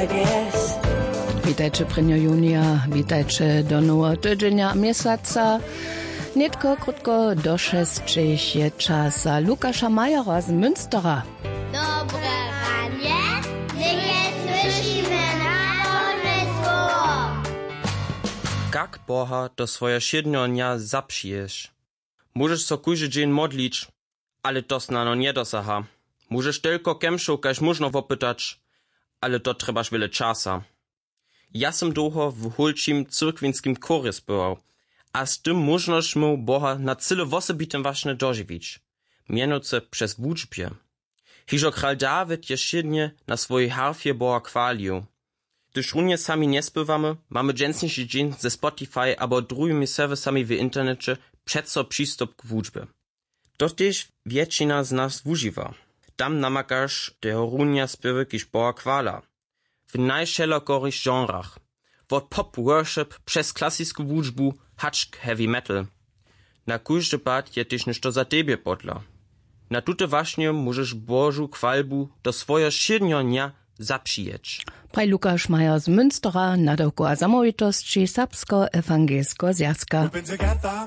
Witajcie 1. junia, witajcie do nowego tygodnia miesiąca. Nitko krótko do 6 je czasa. Lukasza Majera z Münstera. Dobre ranie, nie słyszymy nabożeństwo. Jak Boha do swoje siedmionia zapsijesz? Możesz so kujży dzień modlić, ale to snano nie dosaha. Możesz tylko kemszu, każ można wopytać, ale to trzebaż wiele czasa. Ja sam długo w hulczym cyrkwinskim chorze spywał, a z tym możnośmy Boha na cyle wosobitym właśnie dożywić, mianowicie przez wuczbie. Hiżo kral Dawid je siednie na swojej harfie Boha chwalił. Gdyż runie sami nie spywamy, mamy dżęsniejszy dzień ze Spotify albo drugimi serwisami w internecie przeco przystup k wuczbie. To też większość z nas używa. Tam namakasz tego runia spywy kiż Boha chwala. W najszerokich genrach. Od pop worship przez klasyczną wuczbu hacz k heavy metal. Na każdy pad je też nešto za tebie podla. Na tute właśnie możesz Bożu chwalbu do swojego siedmionia zapsijeć. Praj Lukasz Majer z Münstera, nadawku a zamovitosti Serbsko-Ewangelsko Zjazka.